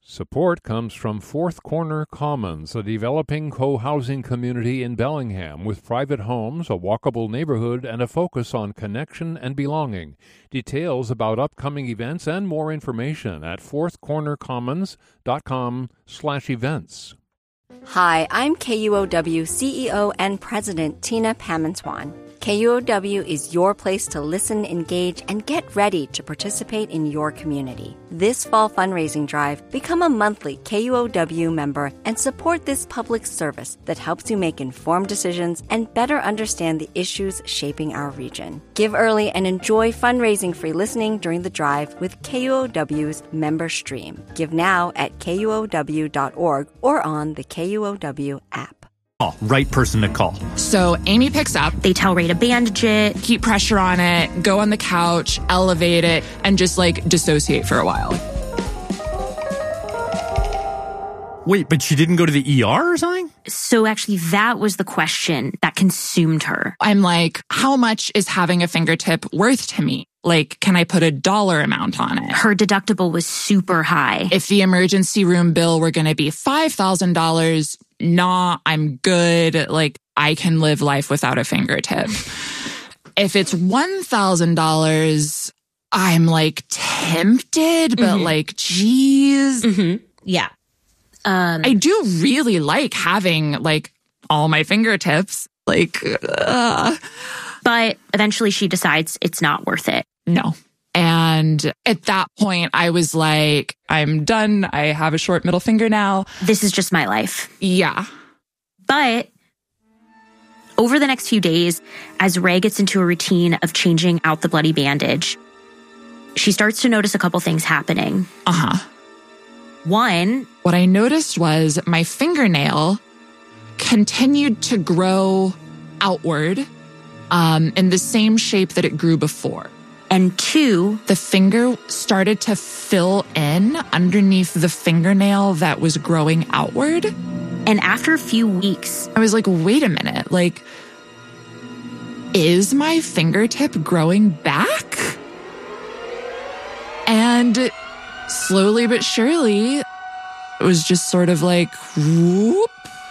Support comes from Fourth Corner Commons, a developing co-housing community in Bellingham with private homes, a walkable neighborhood, and a focus on connection and belonging. Details about upcoming events and more information at fourthcornercommons.com/events. Hi, I'm KUOW CEO and President Tina Pamenswan. KUOW is your place to listen, engage, and get ready to participate in your community. This fall fundraising drive, become a monthly KUOW member and support this public service that helps you make informed decisions and better understand the issues shaping our region. Give early and enjoy fundraising-free listening during the drive with KUOW's member stream. Give now at KUOW.org or on the KUOW app. Right person to call. So Amy picks up. They tell Ray to bandage it, Keep pressure on it, go on the couch, elevate it, and just dissociate for a while. Wait, but she didn't go to the ER or something? So actually, that was the question that consumed her. I'm like, how much is having a fingertip worth to me? Can I put a dollar amount on it? Her deductible was super high. If the emergency room bill were going to be $5,000, nah, I'm good. I can live life without a fingertip. If it's $1,000, I'm tempted, but geez. Mm-hmm. Yeah. I do really like having all my fingertips. But eventually she decides it's not worth it. No. And at that point, I was like, I'm done. I have a short middle finger now. This is just my life. Yeah. But over the next few days, as Ray gets into a routine of changing out the bloody bandage, she starts to notice a couple things happening. Uh-huh. One, what I noticed was my fingernail continued to grow outward in the same shape that it grew before. And two, the finger started to fill in underneath the fingernail that was growing outward. And after a few weeks, I was like, wait a minute, is my fingertip growing back? And slowly but surely, it was just sort of whoop.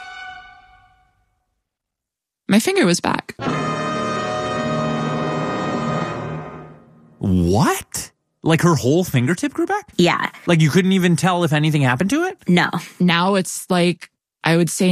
My finger was back. What? Her whole fingertip grew back? Yeah. You couldn't even tell if anything happened to it? No. Now it's I would say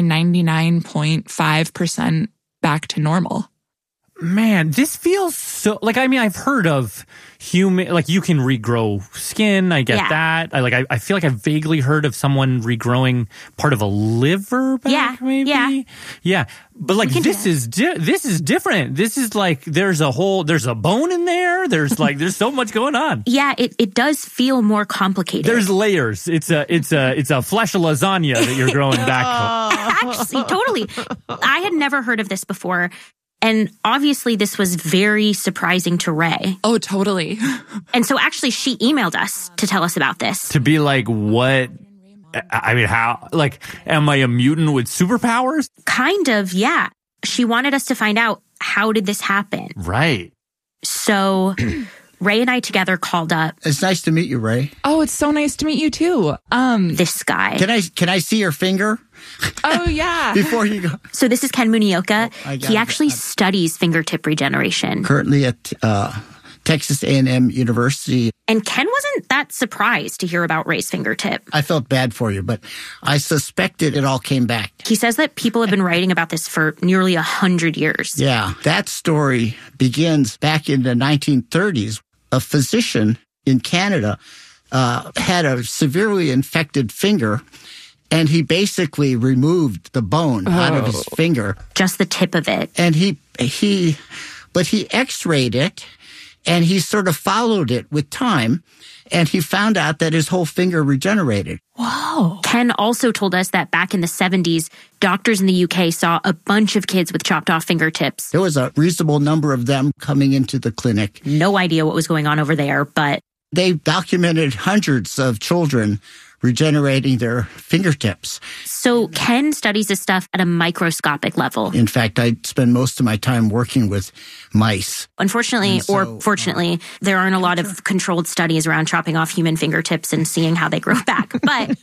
99.5% back to normal. Man, this feels so... I've heard of human... you can regrow skin. I get that. I feel like I've vaguely heard of someone regrowing part of a liver back, maybe? Yeah. But, this is different. This is there's a bone in there. There's so much going on. Yeah, it does feel more complicated. There's layers. It's a flesh of lasagna that you're growing back. Actually, totally. I had never heard of this before. And obviously, this was very surprising to Ray. Oh, totally. And so actually, she emailed us to tell us about this. To be what? I mean, how? Am I a mutant with superpowers? Kind of, yeah. She wanted us to find out, how did this happen? Right. So Ray and I together called up. It's nice to meet you, Ray. Oh, it's so nice to meet you too. This guy. Can I see your finger? Oh, yeah. Before you go. So this is Ken Munioka. He actually studies fingertip regeneration. Currently at Texas A&M University. And Ken wasn't that surprised to hear about Ray's fingertip. I felt bad for you, but I suspected it all came back. He says that people have been writing about this for nearly 100 years. Yeah, that story begins back in the 1930s. A physician in Canada had a severely infected finger, and he basically removed the bone out of his finger. Just the tip of it. And he x-rayed it, and he sort of followed it with time, and he found out that his whole finger regenerated. Whoa. Ken also told us that back in the 70s, doctors in the UK saw a bunch of kids with chopped off fingertips. There was a reasonable number of them coming into the clinic. No idea what was going on over there, but they documented hundreds of children regenerating their fingertips. So Ken studies this stuff at a microscopic level. In fact, I spend most of my time working with mice. Unfortunately, or fortunately, there aren't a lot of controlled studies around chopping off human fingertips and seeing how they grow back. But